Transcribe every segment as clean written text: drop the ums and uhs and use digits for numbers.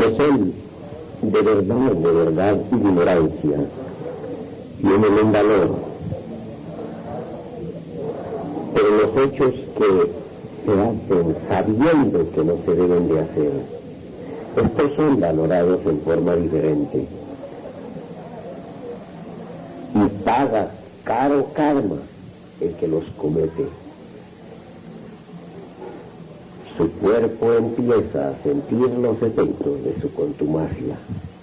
que son de verdad ignorancia, tienen un valor, pero los hechos que se hacen sabiendo que no se deben de hacer, estos son valorados en forma diferente y paga caro karma el que los comete. Su cuerpo empieza a sentir los efectos de su contumacia.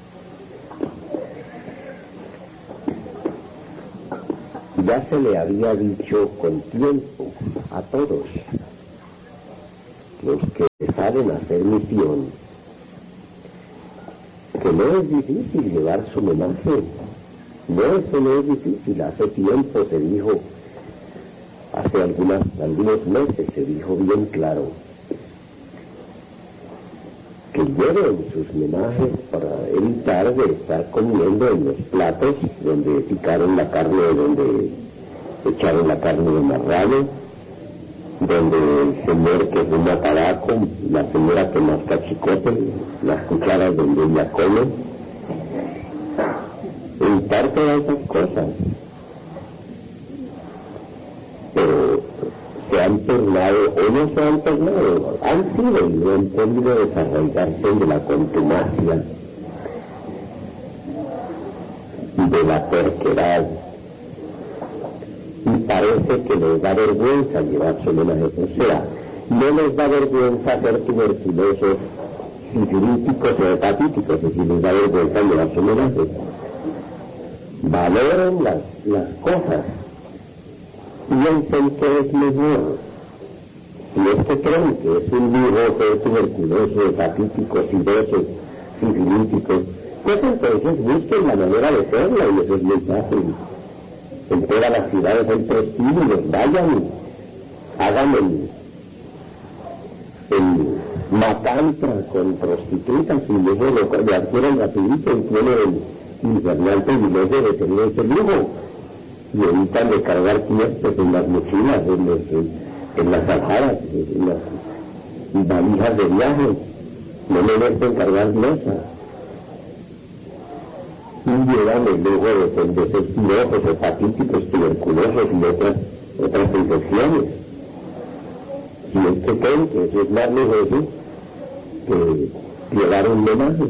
Ya se le había dicho con tiempo a todos los que saben hacer misión que no es difícil llevar su homenaje. Eso no es difícil. Hace tiempo se dijo, hace algunos meses se dijo bien claro, que lleven sus menajes para evitar de estar comiendo en los platos donde picaron la carne, donde echaron la carne de marrano, donde el señor que fuma tabaco, la señora que masca chicote, las cucharas donde ella come, evitar todas esas cosas. Pero se han tornado, o no se han tornado, han sido y no han podido desarrollarse de la contumacia, de la terquedad, y parece que les da vergüenza llevar su homenaje. O sea, no les da vergüenza ser tuberculosos, sifilíticos o hepatíticos, es decir, les da vergüenza llevar su homenaje. Valoren las cosas, piensen que es mejor. Si es que creen que es un lujo ser tuberculoso, hepatítico, sidoso, sifilítico, pues entonces busquen la manera de serla, y eso es muy fácil. En todas las ciudades hay prostíbulos, vayan, hagan el matanza con prostitutas y luego lo adquieren rapidito y tienen el infernal privilegio de tener ese lujo, y evitan de cargar tiestos en las mochilas, en las aljadas, en las valijas de viaje, no me dejen cargar mesas. Y llevan el lujo de ser cirojos, hepatíticos, tuberculosos y otras infecciones. Si es que creen que eso es más lujoso que llevar un homenaje.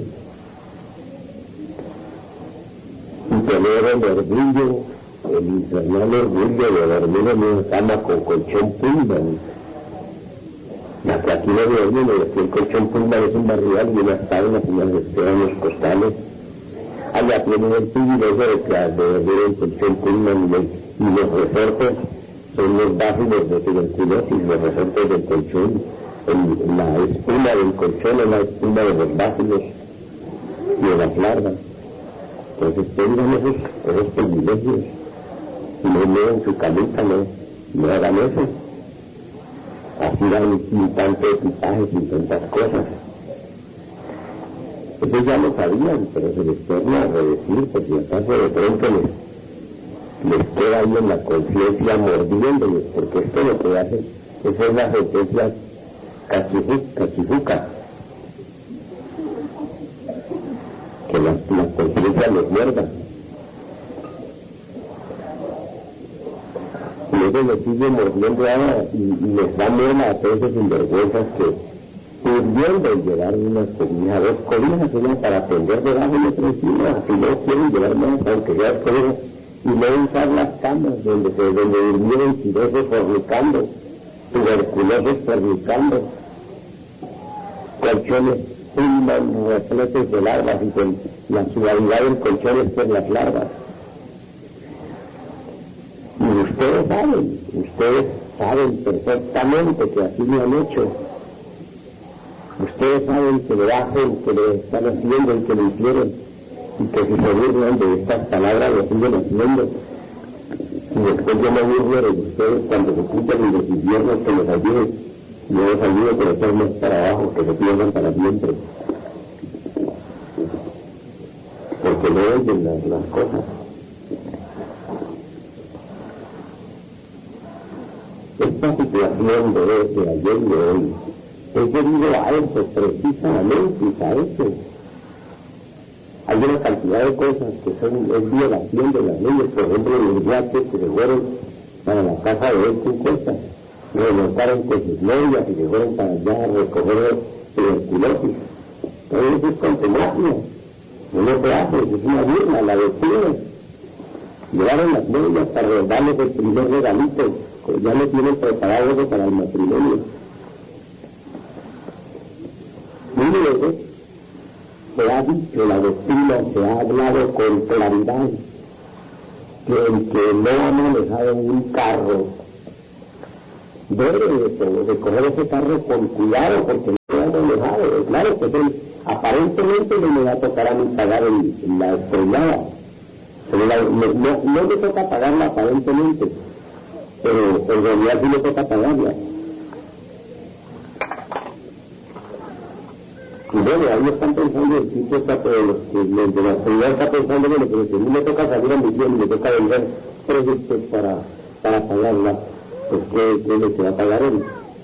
Y tener el orgullo, el infernal orgullo de dormir en una cama con colchón Pullman. La que aquí no duermen, el colchón Pullman es un barrial y unas tablas y unas esferas en los costales. Allá tienen el privilegio de dormir en colchón Pullman y los resortes son los básilos de tuberculosis, los resortes del colchón, la espuma del colchón es la espuma de los básilos y de las larvas. Entonces tengan esos privilegios. Y no mueven su camita, no hagan eso. Así dan sin tanto equipaje, sin tantas cosas. Ellos ya lo sabían, pero se les torna a redecir, por si acaso de pronto les queda ahí en la conciencia mordiéndoles, porque esto lo que hace, esa es la sentencia cachifuca, que la conciencia les muerda. Luego les sigue mordiendo ahora y les da muela a todos esos sinvergüenzas que pudiendo llevar una cobija, dos cobijas, una para tender debajo y otra encima, si no quieren llevar más, aunque sea dos cobijas, y no usar las camas donde durmieron tirosos fornicando, tuberculosos fornicando, colchones Pullman repletos de larvas y con la suavidad del colchón es por las larvas. Y ustedes saben perfectamente que así lo han hecho. Ustedes saben que lo hacen, que lo están haciendo y que lo hicieron, y que si se burlan de estas palabras lo siguen haciendo. Y después yo me burlo de ustedes cuando se escuchan y los inviernos que los ayuden, y yo los ayudo por echar más para abajo, que se pierdan para siempre. Porque no oyen las cosas. Esta situación de ayer y de hoy es debido a eso, precisamente a eso, Hay una cantidad de cosas que es violación de las leyes, por ejemplo, los yates que se fueron para la casa de él sin cuesta, remontaron con sus novias y se fueron para allá a recoger tuberculosis. Todo eso es contumacia, no lo que hace, es una burla, la doctrina. Llevaron las novias para darles el primer regalito, ya lo tienen preparado eso para el matrimonio. Y luego se ha dicho, la doctrina se ha hablado con claridad, que el que no ha manejado un carro debe de coger ese carro con cuidado, porque no lo ha manejado. Claro que aparentemente no me va a tocar a mí pagar la estrellada, pero no me toca pagarla aparentemente, pero en realidad sí me toca pagarla. Y bueno, ahí están pensando, el tipo está, los que de la seguridad está pensando, bueno, pero si a mí me toca salir a misión y me toca vender productos para pagarla, pues ¿qué es lo que va a pagar él?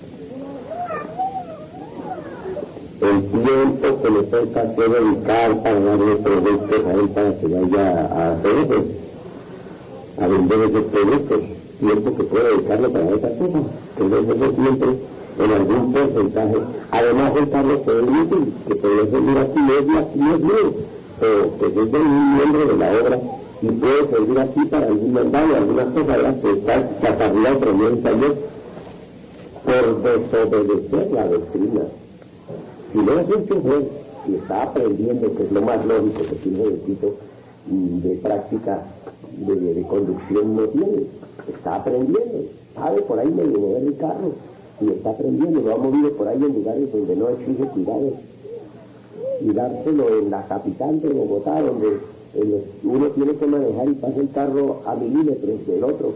El tiempo que le toca que dedicar para darle productos a él para que vaya a hacer eso, a vender esos productos, tiempo que puede dedicarle para esa cosa, entonces eso siempre en algún porcentaje. Además el carro puede ir útil, que puede servir aquí no es mío, pero que es de un miembro de la obra y puede servir aquí para algún mandado, algunas cosas que está sacarla otro en taller por desobedecer la doctrina. Si no es un chofer y está aprendiendo, que es lo más lógico que tiene el tipo de práctica de conducción no tiene, está aprendiendo, sabe por ahí medio mover el carro y está aprendiendo, lo ha movido por ahí en lugares donde no exige cuidado, y dárselo en la capital de Bogotá, donde uno tiene que manejar y pasa el carro a milímetros del otro,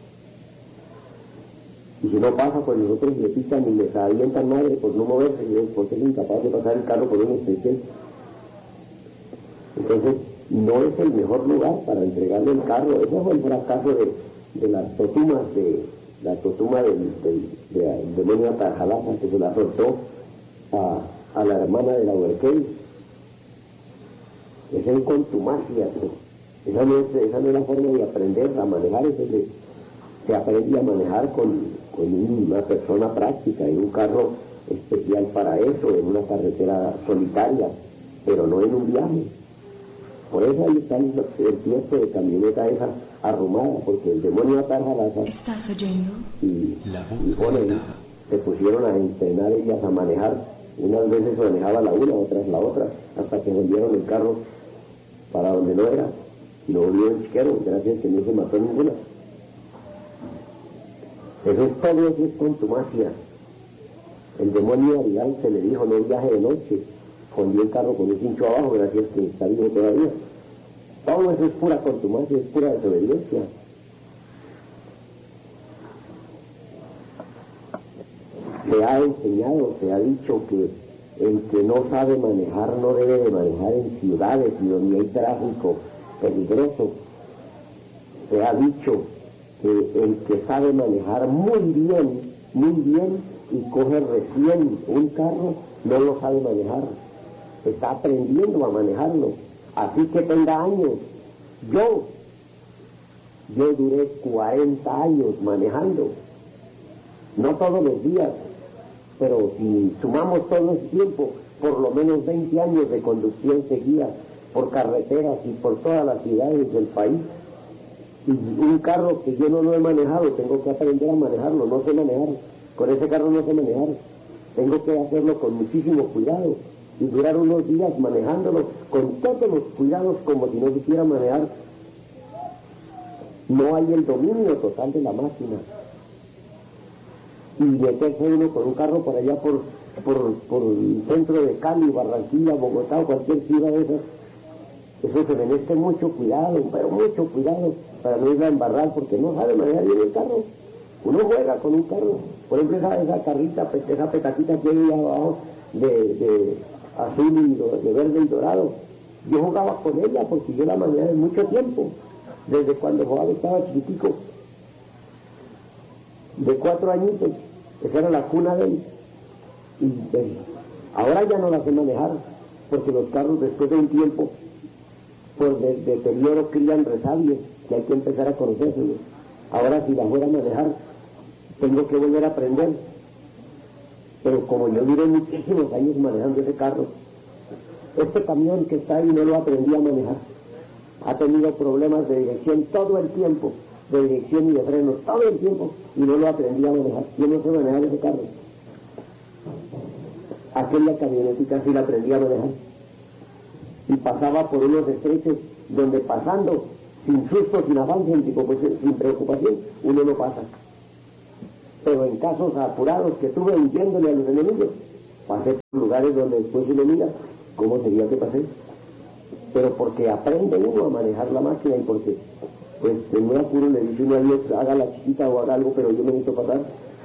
y si no pasa, pues los otros le pican y les avientan madre por no moverse, porque es incapaz de pasar el carro por una especie. Entonces no es el mejor lugar para entregarle el carro. Ese fue el fracaso de las totumas, la totuma del demonio Atarjalaja, que se la soltó a la hermana de la Huerquén. Esa es contumacia, esa no es la forma de aprender a manejar. Se aprende a manejar con una persona práctica, en un carro especial para eso, en una carretera solitaria, pero no en un viaje. Por eso ahí está el tiempo de camioneta esa arrumada, porque el demonio Atarjalaja y Jonen se pusieron a entrenar ellas a manejar. Unas veces manejaba la una, otras la otra, hasta que volvieron el carro para donde no era, y lo volvieron chiquero, gracias que no se mató ninguna. Eso es todo, eso es contumacia. El demonio Arial se le dijo, no viaje de noche, escondió el carro con un cincho abajo, gracias que está vivo todavía. Todo eso es pura contumacia, es pura desobediencia. Se ha enseñado, se ha dicho que el que no sabe manejar no debe de manejar en ciudades y donde hay tráfico peligroso. Se ha dicho que el que sabe manejar muy bien y coge recién un carro, no lo sabe manejar, está aprendiendo a manejarlo, así que tenga años. Yo duré 40 años manejando, no todos los días, pero si sumamos todo ese tiempo, por lo menos 20 años de conducción seguida por carreteras y por todas las ciudades del país. Y un carro que yo no lo he manejado, tengo que aprender a manejarlo, no sé manejar, con ese carro no sé manejar, tengo que hacerlo con muchísimo cuidado y durar unos días manejándolo con todos los cuidados como si no supiera manejar. No hay el dominio total de la máquina. Y meterse uno con un carro por allá por el centro de Cali, Barranquilla, Bogotá o cualquier ciudad de esas, eso se merece mucho cuidado, pero mucho cuidado, para no ir a embarrar, porque no sabe manejar bien el carro. Uno juega con un carro, por ejemplo esa carrita, esa petaquita que hay ahí abajo de azul y de verde y dorado, yo jugaba con ella porque yo la manejé mucho tiempo, desde cuando jugaba estaba chiquitico, de 4 añitos, esa era la cuna de él, y ahora ya no la sé manejar, porque los carros después de un tiempo por deterioro crían resabios, que hay que empezar a conocerlos. Ahora si la fuera a manejar, tengo que volver a aprender. Pero como yo duré muchísimos años manejando ese carro, este camión que está ahí no lo aprendí a manejar. Ha tenido problemas de dirección todo el tiempo, de dirección y de freno todo el tiempo, y no lo aprendí a manejar. Yo no sé manejar ese carro. Aquella camionetica sí la aprendí a manejar. Y pasaba por unos estrechos donde pasando, sin susto, sin avance, sin preocupación, uno no pasa. Pero en casos apurados que tuve huyéndole a los enemigos, pasé por lugares donde después uno mira cómo sería que pasé. Pero porque aprende uno a manejar la máquina y porque, pues, en un apuro le dice uno a Dios, haga la chiquita o haga algo, pero yo me necesito pasar.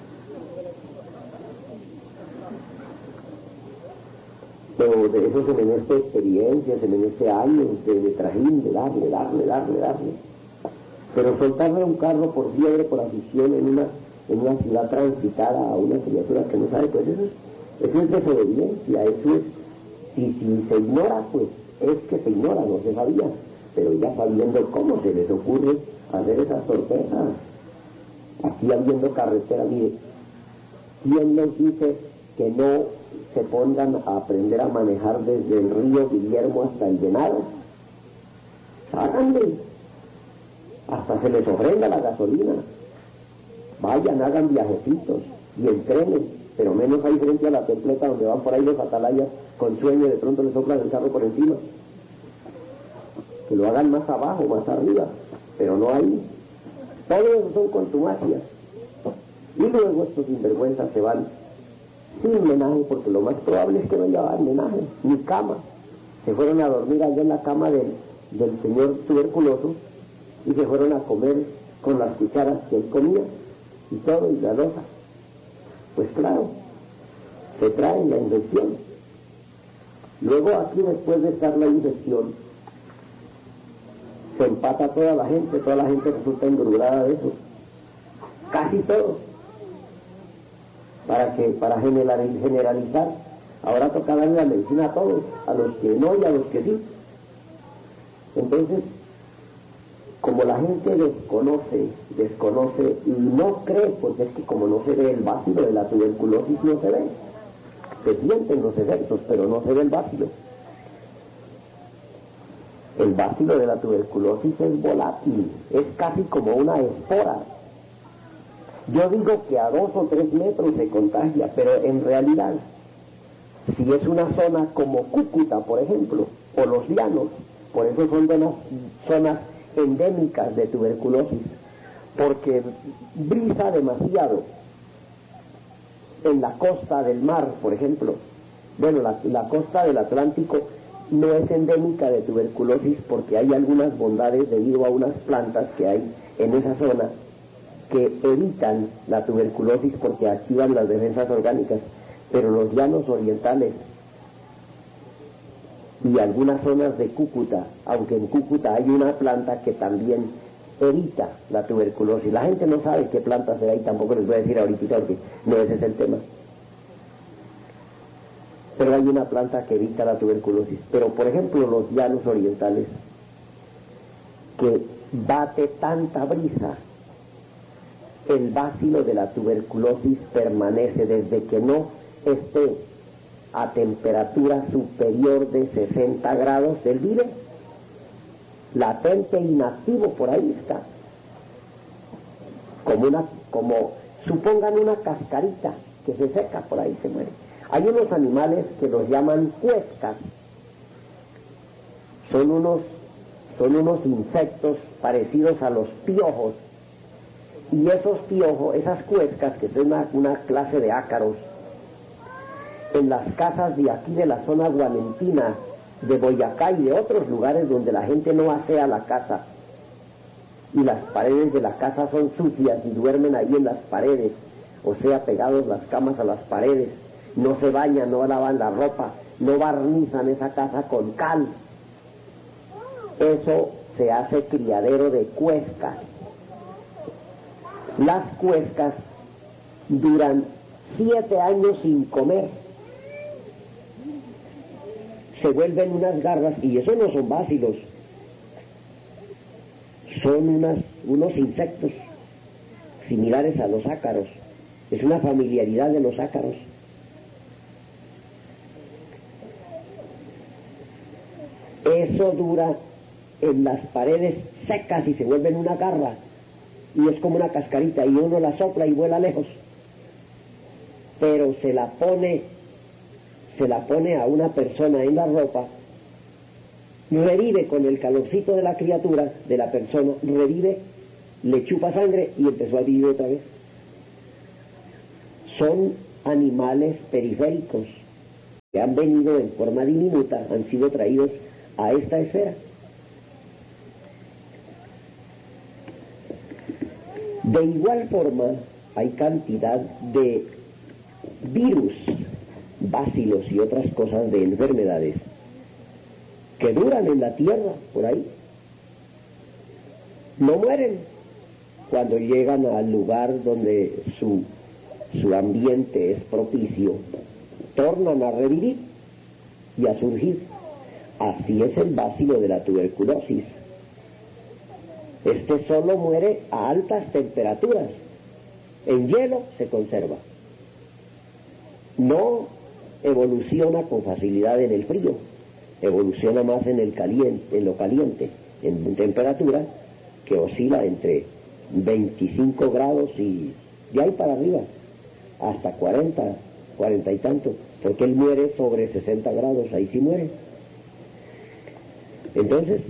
Pero de eso se me necesita experiencia, se me necesita años de trajín, de darle. Pero soltarle un carro por fiebre, por afición en una ciudad transitada a una criatura que no sabe, pues eso es desobediencia, eso es, si se ignora, pues es que se ignora, no se sabía, pero ya sabiendo cómo se les ocurre hacer esas sorpresas, aquí habiendo carretera, mire, ¿quién les dice que no se pongan a aprender a manejar desde el río Guillermo hasta el Venado? Háganle, hasta se les ofrenda la gasolina, vayan, hagan viajecitos y entrenen, pero menos ahí frente a la templeta donde van por ahí los atalayas con sueño y de pronto les soplan el carro por encima. Que lo hagan más abajo, más arriba, pero no ahí. Todo eso son contumacias. Y luego estos sinvergüenzas se van sin menaje, porque lo más probable es que no llevaban menaje, ni cama. Se fueron a dormir allá en la cama del señor tuberculoso y se fueron a comer con las cucharas que él comía y todo, y la loza. Pues claro, se trae la infección. Luego aquí, después de estar la infección, se empata toda la gente resulta engrudada de eso, casi todo. Para generalizar, ahora toca darle la medicina a todos, a los que no y a los que sí. Entonces, como la gente desconoce y no cree, porque es que como no se ve el bácilo de la tuberculosis, no se ve. Se sienten los efectos, pero no se ve el bácilo. El bácilo de la tuberculosis es volátil, es casi como una espora. Yo digo que a 2 o 3 metros se contagia, pero en realidad, si es una zona como Cúcuta, por ejemplo, o los Llanos, por eso son de las zonas endémicas de tuberculosis, porque brisa demasiado en la costa del mar, por ejemplo. Bueno, la costa del Atlántico no es endémica de tuberculosis porque hay algunas bondades debido a unas plantas que hay en esa zona que evitan la tuberculosis porque activan las defensas orgánicas, pero los llanos orientales y algunas zonas de Cúcuta, aunque en Cúcuta hay una planta que también evita la tuberculosis. La gente no sabe qué planta será y tampoco les voy a decir ahorita porque no ese es el tema. Pero hay una planta que evita la tuberculosis. Pero por ejemplo los llanos orientales, que bate tanta brisa, el bácilo de la tuberculosis permanece desde que no esté a temperatura superior de 60 grados, él vive latente, inactivo, por ahí está, como supongan una cascarita que se seca, por ahí se muere. Hay unos animales que los llaman cuescas, son unos insectos parecidos a los piojos, y esos piojos, esas cuescas, que son una clase de ácaros, en las casas de aquí de la zona guanentina, de Boyacá y de otros lugares donde la gente no asea la casa y las paredes de la casa son sucias y duermen ahí en las paredes, o sea, pegados las camas a las paredes, no se bañan, no lavan la ropa, no barnizan esa casa con cal. Eso se hace criadero de cuescas. Las cuescas duran 7 años sin comer, se vuelven unas garras, y eso no son bácilos, son unos insectos similares a los ácaros. Es una familiaridad de los ácaros. Eso dura en las paredes secas y se vuelve en una garra, y es como una cascarita, y uno la sopla y vuela lejos. Pero se la pone a una persona en la ropa, revive con el calorcito de la criatura, de la persona, revive, le chupa sangre y empezó a vivir otra vez. Son animales periféricos que han venido en forma diminuta, han sido traídos a esta esfera. De igual forma, hay cantidad de virus, bácilos y otras cosas de enfermedades que duran en la tierra, por ahí. No mueren. Cuando llegan al lugar donde su ambiente es propicio, tornan a revivir y a surgir. Así es el bacilo de la tuberculosis. Este solo muere a altas temperaturas. En hielo se conserva. No evoluciona con facilidad en el frío. Evoluciona más en lo caliente, en temperatura que oscila entre 25 grados y de ahí para arriba, hasta 40 y tanto, porque él muere sobre 60 grados, ahí sí muere. Entonces,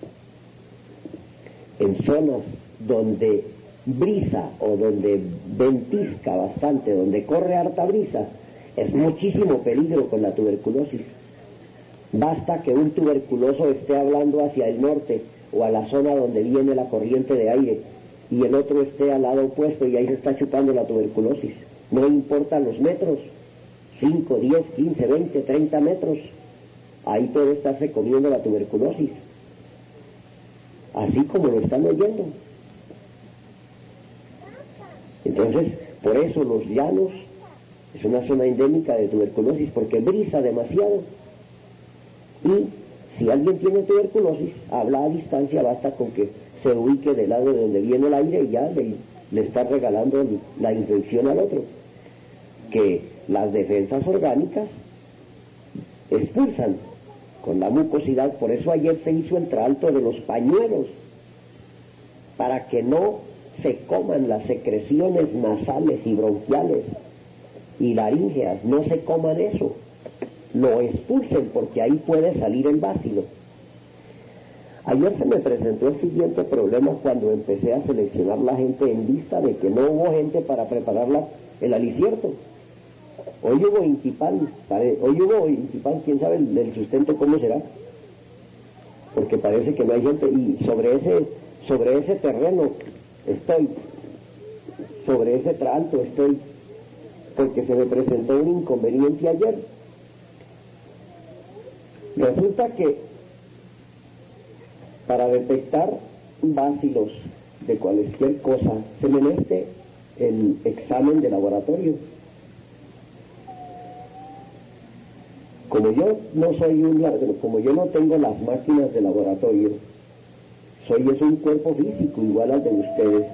en zonas donde brisa o donde ventisca bastante, donde corre harta brisa, es muchísimo peligro con la tuberculosis. Basta que un tuberculoso esté hablando hacia el norte o a la zona donde viene la corriente de aire y el otro esté al lado opuesto y ahí se está chupando la tuberculosis. No importa los metros, 5, 10, 15, 20, 30 metros, ahí puede estarse comiendo la tuberculosis, así como lo están oyendo. Entonces, por eso los llanos es una zona endémica de tuberculosis, porque brisa demasiado. Y si alguien tiene tuberculosis, habla a distancia, basta con que se ubique del lado de donde viene el aire y ya le está regalando la infección al otro, que las defensas orgánicas expulsan con la mucosidad. Por eso ayer se hizo el tralto de los pañuelos, para que no se coman las secreciones nasales y bronquiales y laríngeas, no se coman eso, lo expulsen, porque ahí puede salir el bacilo. Ayer se me presentó el siguiente problema cuando empecé a seleccionar la gente en vista de que no hubo gente para preparar el alicierto. Hoy hubo Intipán, quién sabe el sustento cómo será, porque parece que no hay gente, y sobre ese terreno estoy, sobre ese tralto estoy, porque se me presentó un inconveniente ayer. Resulta que para detectar bacilos de cualquier cosa se meneste el examen de laboratorio. Como yo no tengo las máquinas de laboratorio, es un cuerpo físico igual al de ustedes,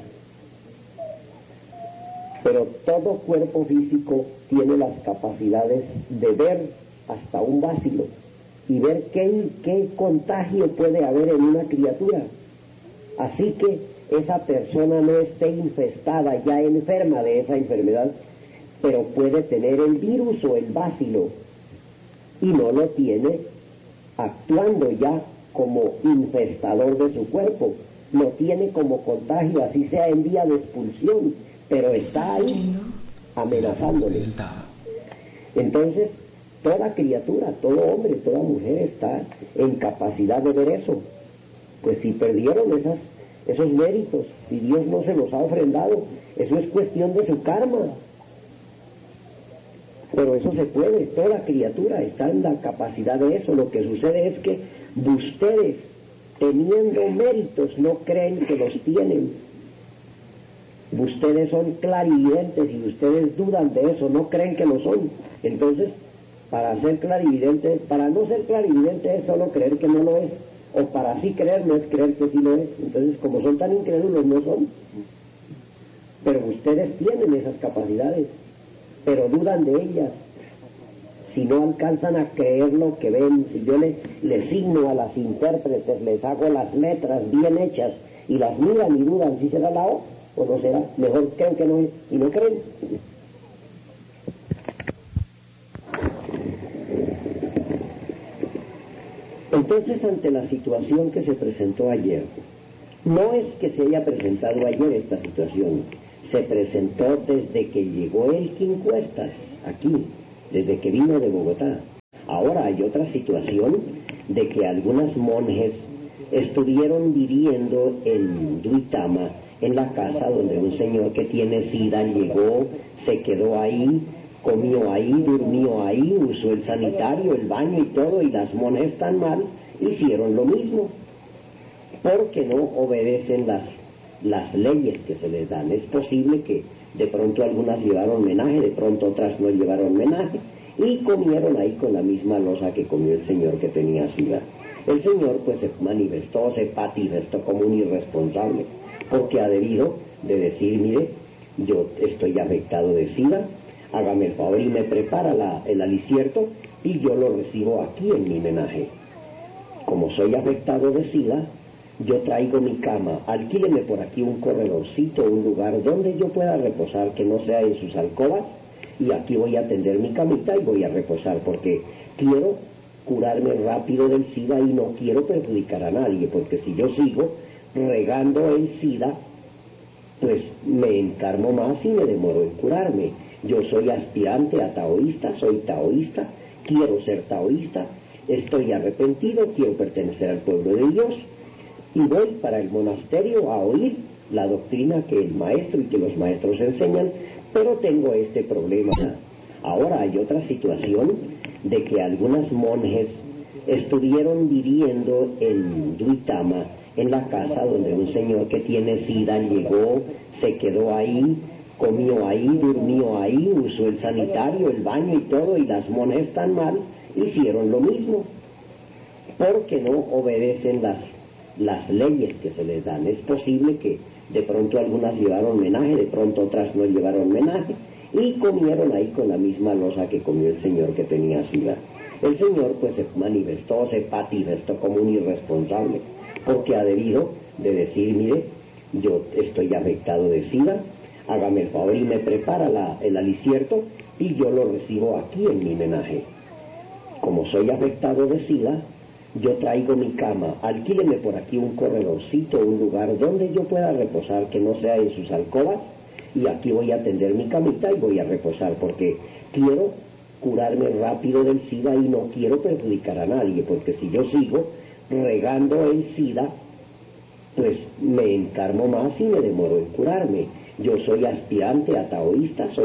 pero todo cuerpo físico tiene las capacidades de ver hasta un bacilo y ver qué contagio puede haber en una criatura, así que esa persona no esté infestada, ya enferma de esa enfermedad, pero puede tener el virus o el bacilo y no lo tiene actuando ya como infestador de su cuerpo, lo tiene como contagio, así sea en vía de expulsión, pero está ahí amenazándole. Entonces, toda criatura, todo hombre, toda mujer está en capacidad de ver eso. Pues si perdieron esos méritos, si Dios no se los ha ofrendado, eso es cuestión de su karma. Pero eso se puede, toda criatura está en la capacidad de eso. Lo que sucede es que ustedes, teniendo méritos, no creen que los tienen. Ustedes son clarividentes y ustedes dudan de eso, no creen que lo son. Entonces, para no ser clarividente es solo creer que no lo es. o para sí creer no es creer que sí lo es. Entonces, como son tan incrédulos, no son. Pero ustedes tienen esas capacidades, pero dudan de ellas. Si no alcanzan a creer lo que ven, si yo les signo a las intérpretes, les hago las letras bien hechas y las miran y dudan si será la O o no será, mejor creen que no es y no creen. Entonces, ante la situación que se presentó ayer, no es que se haya presentado ayer esta situación, se presentó desde que llegó Elkin Cuestas aquí, desde que vino de Bogotá. Ahora hay otra situación de que algunas monjes estuvieron viviendo en Duitama, en la casa donde un señor que tiene sida llegó, se quedó ahí, comió ahí, durmió ahí, usó el sanitario, el baño y todo, y las monjas tan mal hicieron lo mismo, porque no obedecen las leyes que se les dan. Es posible que de pronto algunas llevaron menaje, de pronto otras no llevaron menaje, y comieron ahí con la misma loza que comió el señor que tenía sida. El señor pues se manifestó, se patifestó como un irresponsable, porque ha debido de decir, mire, yo estoy afectado de sida, hágame el favor y me prepara el alicierto y yo lo recibo aquí en mi menaje. Como soy afectado de sida, yo traigo mi cama, alquíleme por aquí un corredorcito, un lugar donde yo pueda reposar, que no sea en sus alcobas, y aquí voy a tender mi camita y voy a reposar, porque quiero curarme rápido del SIDA y no quiero perjudicar a nadie, porque si yo sigo regando el SIDA, pues me encarno más y me demoro en curarme. Yo soy aspirante a taoísta, soy taoísta, quiero ser taoísta, estoy arrepentido, quiero pertenecer al pueblo de Dios, y voy para el monasterio a oír la doctrina que el maestro y que los maestros enseñan, pero tengo este problema. Ahora hay otra situación de que algunas monjes estuvieron viviendo en Duitama, en la casa donde un señor que tiene sida llegó, se quedó ahí, comió ahí, durmió ahí, usó el sanitario, el baño y todo, y las monjas tan mal hicieron lo mismo, porque no obedecen las leyes que se les dan. Es posible que de pronto algunas llevaron menaje, de pronto otras no llevaron menaje, y comieron ahí con la misma loza que comió el señor que tenía sida. El señor pues se manifestó, se patifestó como un irresponsable, porque ha debido de decir, mire, yo estoy afectado de sida, hágame el favor y me prepara el alicierto y yo lo recibo aquí en mi menaje. Como soy afectado de sida, yo traigo mi cama, alquíleme por aquí un corredorcito, un lugar donde yo pueda reposar, que no sea en sus alcobas, y aquí voy a tender mi camita y voy a reposar, porque quiero curarme rápido del SIDA y no quiero perjudicar a nadie, porque si yo sigo regando el SIDA, pues me encarno más y me demoro en curarme. Yo soy aspirante a taoísta, soy